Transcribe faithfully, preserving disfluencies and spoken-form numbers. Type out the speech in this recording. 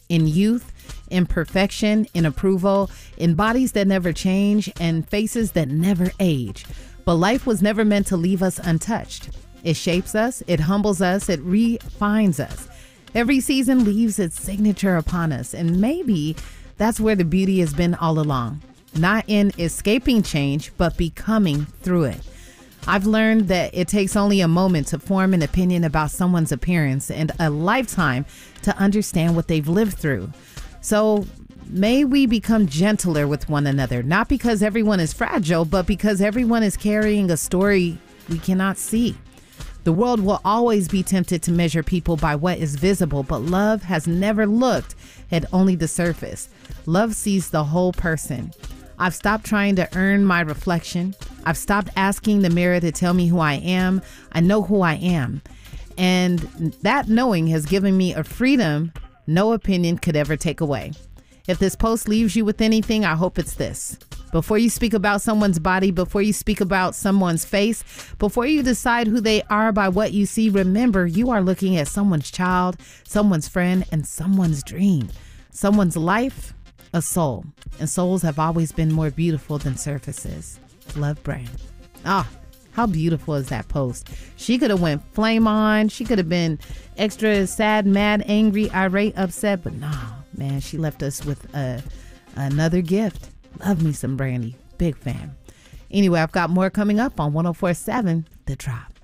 in youth, in perfection, in approval, in bodies that never change, and faces that never age. But life was never meant to leave us untouched. It shapes us, it humbles us, it refines us. Every season leaves its signature upon us, and maybe that's where the beauty has been all along. Not in escaping change, but becoming through it. I've learned that it takes only a moment to form an opinion about someone's appearance and a lifetime to understand what they've lived through. So may we become gentler with one another, not because everyone is fragile, but because everyone is carrying a story we cannot see. The world will always be tempted to measure people by what is visible, but love has never looked at only the surface. Love sees the whole person. I've stopped trying to earn my reflection. I've stopped asking the mirror to tell me who I am. I know who I am. And that knowing has given me a freedom no opinion could ever take away. If this post leaves you with anything, I hope it's this. Before you speak about someone's body, before you speak about someone's face, before you decide who they are by what you see, remember you are looking at someone's child, someone's friend, and someone's dream, someone's life, a soul. And souls have always been more beautiful than surfaces. Love, Brand. Ah, how beautiful is that post? She could have went flame on. She could have been extra sad, mad, angry, irate, upset. But no, man, she left us with a, another gift. Love me some Brandy. Big fan. Anyway, I've got more coming up on one oh four point seven The Drop.